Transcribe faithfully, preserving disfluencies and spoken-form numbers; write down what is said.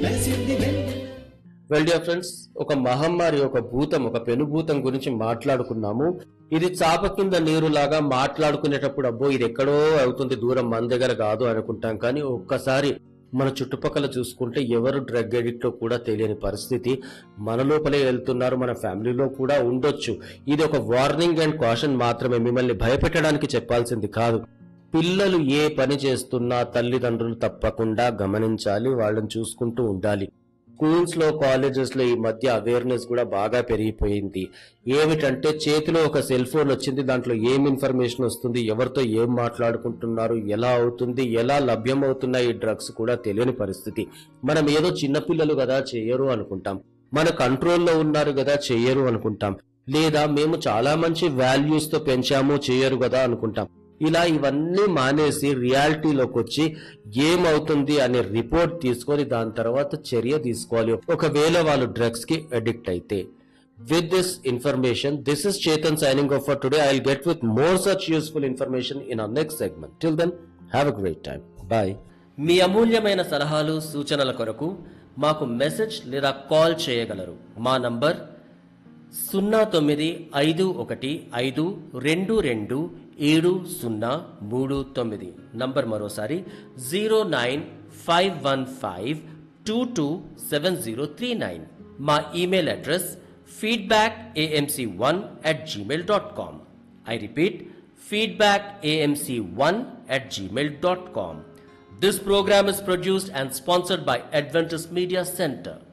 Well dear friends, ఒక మహమ్మారి, ఒక భూతం, ఒక పెనుభూతం గురించి మాట్లాడుకున్నాము. ఇది చాప కింద నీరులాగా మాట్లాడుకునేటప్పుడు అబ్బో ఇది ఎక్కడో అవుతుంది, దూరం మన దగ్గర కాదు అనుకుంటాం. కానీ ఒక్కసారి మన చుట్టుపక్కల చూసుకుంటే ఎవరు డ్రగ్ ఎడిక్ట్ కూడా తెలియని పరిస్థితి మన లోపలే వెళ్తున్నారు, మన ఫ్యామిలీలో కూడా ఉండొచ్చు. ఇది ఒక వార్నింగ్ అండ్ కాషన్ మాత్రమే, మిమ్మల్ని భయపెట్టడానికి చెప్పాల్సింది కాదు. పిల్లలు ఏ పని చేస్తున్నా తల్లిదండ్రులు తప్పకుండా గమనించాలి, వాళ్ళని చూసుకుంటూ ఉండాలి. స్కూల్స్ లో, కాలేజెస్ లో ఈ మధ్య అవేర్నెస్ కూడా బాగా పెరిగిపోయింది. ఏమిటంటే చేతిలో ఒక సెల్ ఫోన్ వచ్చింది, దాంట్లో ఏం ఇన్ఫర్మేషన్ వస్తుంది, ఎవరితో ఏం మాట్లాడుకుంటున్నారు, ఎలా అవుతుంది, ఎలా లభ్యమవుతున్నాయి ఈ డ్రగ్స్ కూడా తెలియని పరిస్థితి. మనం ఏదో చిన్నపిల్లలు కదా చేయరు అనుకుంటాం, మన కంట్రోల్లో ఉన్నారు కదా చేయరు అనుకుంటాం, లేదా మేము చాలా మంచి వాల్యూస్ తో పెంచాము చేయరు కదా అనుకుంటాం. ఇలా ఇవన్నీ మానేసి రియాలిటీలోకి వచ్చి ఏమవుతుంది అనే రిపోర్ట్ తీసుకొని దాని తర్వాత చర్య తీసుకోవాలి ఒకవేళ వాళ్ళు డ్రగ్స్ కి అడిక్ట్ అయితే. With this information, this is Chetan signing off for today. I'll get with more such useful information in our next segment. Till then, have a great time. Bye. మీ అమూల్యమైన సలహాలు సూచనల కొరకు మాకు మెసేజ్ లేదా call చేయగలరు. మా number సున్నా తొమ్మిది ఐదు ఒకటి ఐదు రెండు రెండు ఏడు సున్నా మూడు తొమ్మిది. నంబర్ మరోసారి zero nine five one five two two seven zero three nine. మా email address feedback AMC one at Gmail dot com. I repeat, feedback AMC one at Gmail dot com. This program is produced and sponsored by Adventist Media Center.